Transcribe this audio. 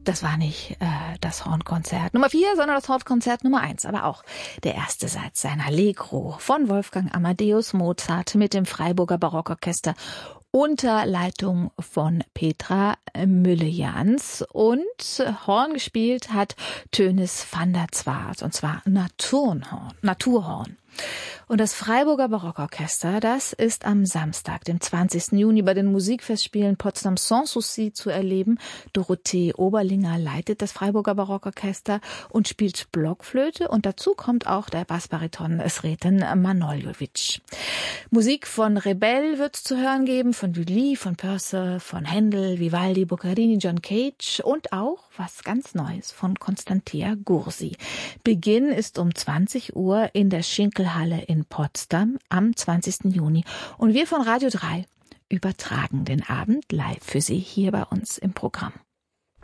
Das war nicht das Hornkonzert Nummer 4, sondern das Hornkonzert Nummer 1, aber auch der erste Satz, ein Allegro von Wolfgang Amadeus Mozart mit dem Freiburger Barockorchester unter Leitung von Petra Mülle-Jans, und Horn gespielt hat Tönnis van der Zwaart, und zwar Naturhorn. Und das Freiburger Barockorchester, das ist am Samstag, dem 20. Juni, bei den Musikfestspielen Potsdam Sans Souci zu erleben. Dorothee Oberlinger leitet das Freiburger Barockorchester und spielt Blockflöte, und dazu kommt auch der Bassbariton Sreten Manoljovic. Musik von Rebell wird es zu hören geben, von Lully, von Purcell, von Händel, Vivaldi, Boccherini, John Cage und auch was ganz Neues von Constantia Gursi. Beginn ist um 20 Uhr in der Schinkelhalle in Potsdam am 20. Juni. Und wir von Radio 3 übertragen den Abend live für Sie hier bei uns im Programm.